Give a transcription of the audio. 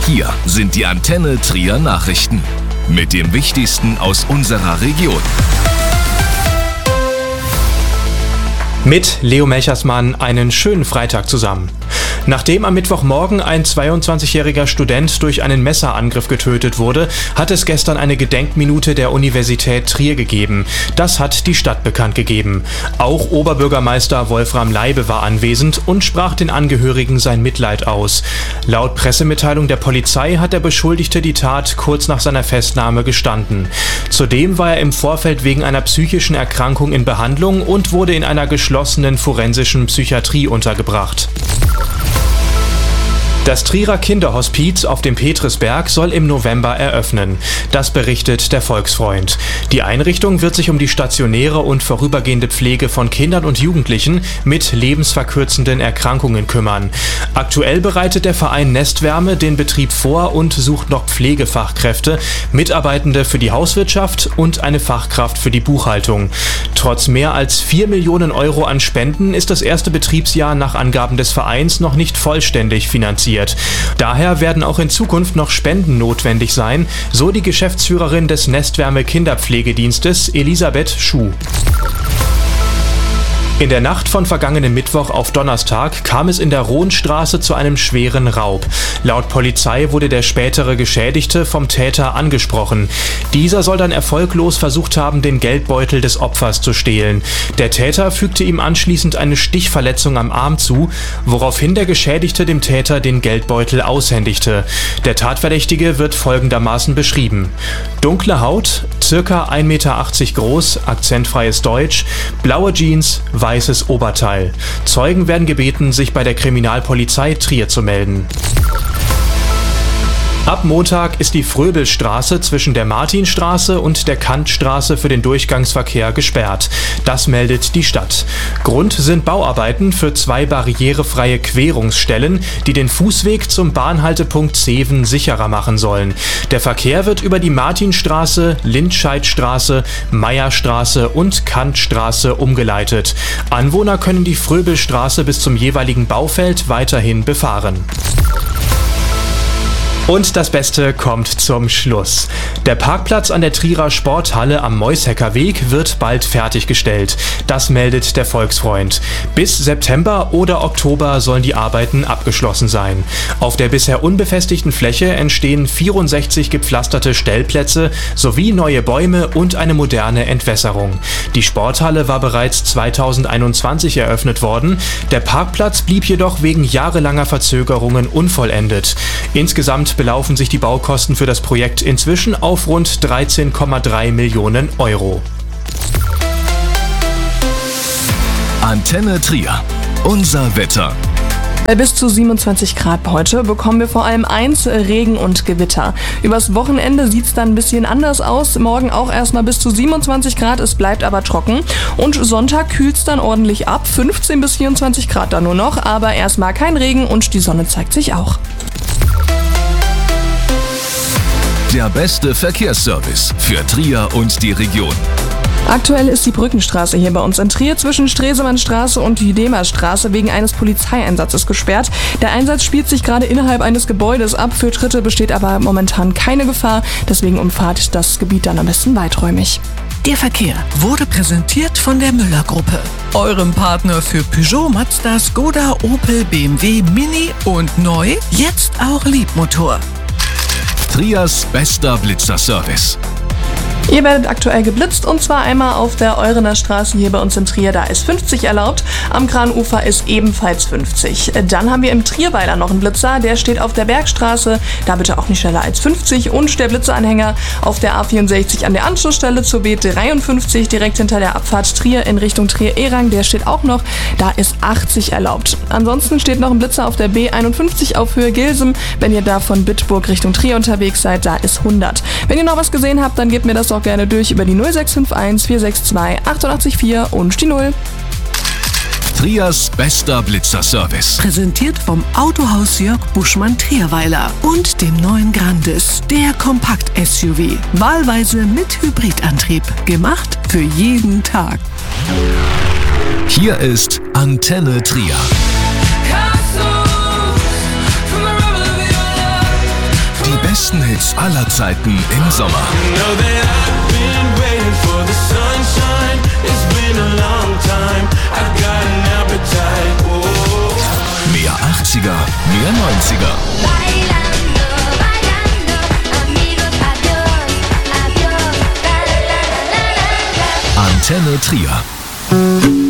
Hier sind die Antenne Trier Nachrichten mit dem Wichtigsten aus unserer Region. Mit Leo Melchersmann einen schönen Freitag zusammen. Nachdem am Mittwochmorgen ein 22-jähriger Student durch einen Messerangriff getötet wurde, hat es gestern eine Gedenkminute der Universität Trier gegeben. Das hat die Stadt bekannt gegeben. Auch Oberbürgermeister Wolfram Leibe war anwesend und sprach den Angehörigen sein Mitleid aus. Laut Pressemitteilung der Polizei hat der Beschuldigte die Tat kurz nach seiner Festnahme gestanden. Zudem war er im Vorfeld wegen einer psychischen Erkrankung in Behandlung und wurde in einer geschlossenen forensischen Psychiatrie untergebracht. Das Trierer Kinderhospiz auf dem Petrisberg soll im November eröffnen. Das berichtet der Volksfreund. Die Einrichtung wird sich um die stationäre und vorübergehende Pflege von Kindern und Jugendlichen mit lebensverkürzenden Erkrankungen kümmern. Aktuell bereitet der Verein Nestwärme den Betrieb vor und sucht noch Pflegefachkräfte, Mitarbeitende für die Hauswirtschaft und eine Fachkraft für die Buchhaltung. Trotz mehr als 4 Millionen Euro an Spenden ist das erste Betriebsjahr nach Angaben des Vereins noch nicht vollständig finanziert. Daher werden auch in Zukunft noch Spenden notwendig sein, so die Geschäftsführerin des Nestwärme Kinderpflegedienstes Elisabeth Schuh. In der Nacht von vergangenem Mittwoch auf Donnerstag kam es in der Rohnstraße zu einem schweren Raub. Laut Polizei wurde der spätere Geschädigte vom Täter angesprochen. Dieser soll dann erfolglos versucht haben, den Geldbeutel des Opfers zu stehlen. Der Täter fügte ihm anschließend eine Stichverletzung am Arm zu, woraufhin der Geschädigte dem Täter den Geldbeutel aushändigte. Der Tatverdächtige wird folgendermaßen beschrieben: dunkle Haut, ca. 1,80 Meter groß, akzentfreies Deutsch, blaue Jeans, weißes Oberteil. Zeugen werden gebeten, sich bei der Kriminalpolizei Trier zu melden. Ab Montag ist die Fröbelstraße zwischen der Martinstraße und der Kantstraße für den Durchgangsverkehr gesperrt. Das meldet die Stadt. Grund sind Bauarbeiten für 2 barrierefreie Querungsstellen, die den Fußweg zum Bahnhaltepunkt Zeven sicherer machen sollen. Der Verkehr wird über die Martinstraße, Lindscheidstraße, Meierstraße und Kantstraße umgeleitet. Anwohner können die Fröbelstraße bis zum jeweiligen Baufeld weiterhin befahren. Und das Beste kommt zum Schluss. Der Parkplatz an der Trierer Sporthalle am Meushecker Weg wird bald fertiggestellt. Das meldet der Volksfreund. Bis September oder Oktober sollen die Arbeiten abgeschlossen sein. Auf der bisher unbefestigten Fläche entstehen 64 gepflasterte Stellplätze sowie neue Bäume und eine moderne Entwässerung. Die Sporthalle war bereits 2021 eröffnet worden. Der Parkplatz blieb jedoch wegen jahrelanger Verzögerungen unvollendet. Insgesamt belaufen sich die Baukosten für das Projekt inzwischen auf rund 13,3 Millionen Euro. Antenne Trier. Unser Wetter. Bei bis zu 27 Grad heute bekommen wir vor allem Regen und Gewitter. Übers Wochenende sieht es dann ein bisschen anders aus. Morgen auch erstmal bis zu 27 Grad, es bleibt aber trocken. Und Sonntag kühlt es dann ordentlich ab, 15 bis 24 Grad dann nur noch. Aber erstmal kein Regen und die Sonne zeigt sich auch. Der beste Verkehrsservice für Trier und die Region. Aktuell ist die Brückenstraße hier bei uns in Trier zwischen Stresemannstraße und Jüdemerstraße wegen eines Polizeieinsatzes gesperrt. Der Einsatz spielt sich gerade innerhalb eines Gebäudes ab. Für Tritte besteht aber momentan keine Gefahr. Deswegen umfahrt das Gebiet dann am besten weiträumig. Der Verkehr wurde präsentiert von der Müller-Gruppe, eurem Partner für Peugeot, Mazda, Skoda, Opel, BMW, Mini und neu, jetzt auch Liebmotor. Triers bester Blitzerservice. Ihr werdet aktuell geblitzt und zwar einmal auf der Eurener Straße hier bei uns in Trier, da ist 50 erlaubt. Am Kranufer ist ebenfalls 50. Dann haben wir im Trierweiler noch einen Blitzer, der steht auf der Bergstraße, da bitte auch nicht schneller als 50. Und der Blitzeranhänger auf der A64 an der Anschlussstelle zur B53 direkt hinter der Abfahrt Trier in Richtung Trier-Erang, der steht auch noch, da ist 80 erlaubt. Ansonsten steht noch ein Blitzer auf der B51 auf Höhe Gilsem, wenn ihr da von Bitburg Richtung Trier unterwegs seid, da ist 100. Wenn ihr noch was gesehen habt, dann gebt mir das auch gerne durch über die 0651 462 884 und die 0. Triers bester Blitzerservice. Präsentiert vom Autohaus Jörg Buschmann Trierweiler und dem neuen Grandis, der Kompakt-SUV. Wahlweise mit Hybridantrieb. Gemacht für jeden Tag. Hier ist Antenne Trier. besten Hits aller Zeiten im Sommer. Mehr 80er, mehr 90er. Antenne Trier.